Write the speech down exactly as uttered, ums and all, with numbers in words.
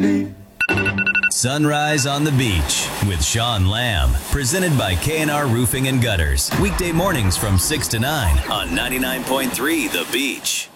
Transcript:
me. Sunrise on the Beach with Sean Lamb. Presented by K and R Roofing and Gutters. Weekday mornings from six to nine on ninety-nine point three The Beach.